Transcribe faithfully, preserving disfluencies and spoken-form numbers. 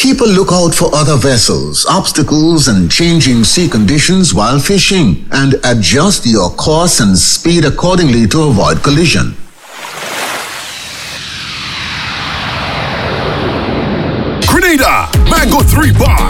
Keep a lookout for other vessels, obstacles, and changing sea conditions while fishing, and adjust your course and speed accordingly to avoid collision. Grenada Mango three Bar.